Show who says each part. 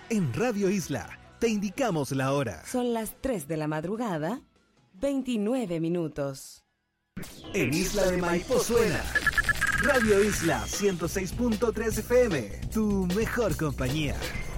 Speaker 1: En Radio Isla te indicamos la hora.
Speaker 2: Son las 3 de la madrugada, 29 minutos.
Speaker 1: En Isla de Maipo suena Radio Isla 106.3 FM, tu mejor compañía.